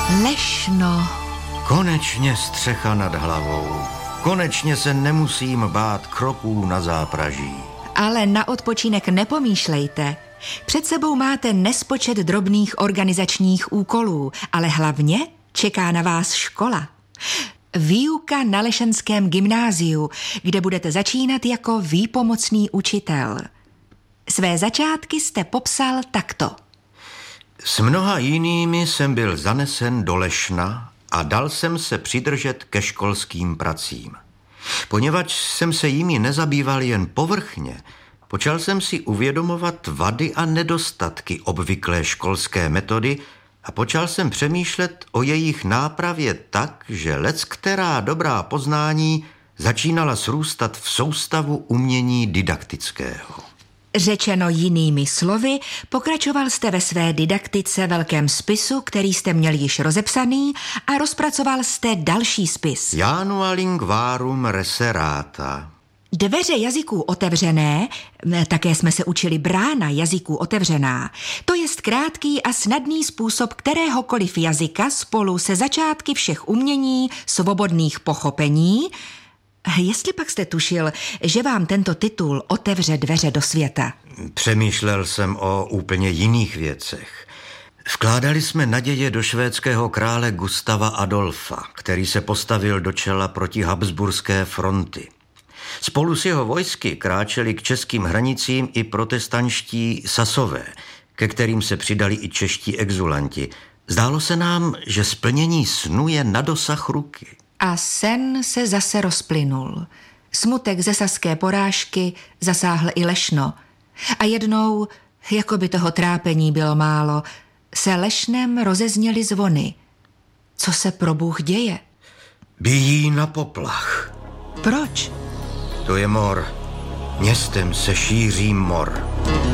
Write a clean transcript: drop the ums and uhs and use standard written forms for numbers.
Lešno. Konečně střecha nad hlavou. Konečně se nemusím bát kroků na zápraží. Ale na odpočinek nepomýšlejte. Před sebou máte nespočet drobných organizačních úkolů, ale hlavně čeká na vás škola. Výuka na Lešenském gymnáziu, kde budete začínat jako výpomocný učitel. Své začátky jste popsal takto. S mnoha jinými jsem byl zanesen do Lešna a dal jsem se přidržet ke školským pracím. Poněvadž jsem se jimi nezabýval jen povrchně, počal jsem si uvědomovat vady a nedostatky obvyklé školské metody a počal jsem přemýšlet o jejich nápravě tak, že leckterá dobrá poznání začínala srůstat v soustavu umění didaktického. Řečeno jinými slovy, pokračoval jste ve své didaktice velkém spisu, který jste měl již rozepsaný, a rozpracoval jste další spis. Janua linguarum reserata. Dveře jazyků otevřené, také jsme se učili brána jazyků otevřená, to je krátký a snadný způsob kteréhokoliv jazyka spolu se začátky všech umění, svobodných pochopení. Jestli pak jste tušil, že vám tento titul otevře dveře do světa? Přemýšlel jsem o úplně jiných věcech. Vkládali jsme naděje do švédského krále Gustava Adolfa, který se postavil do čela proti Habsburské fronty. Spolu s jeho vojsky kráčeli k českým hranicím i protestanští Sasové, ke kterým se přidali i čeští exulanti. Zdálo se nám, že splnění snu je na dosah ruky. A sen se zase rozplynul. Smutek ze saské porážky zasáhl i Lešno. A jednou, jako by toho trápení bylo málo, se Lešnem rozezněly zvony. Co se pro Bůh děje? Bijí na poplach. Proč? To je mor. Městem se šíří mor.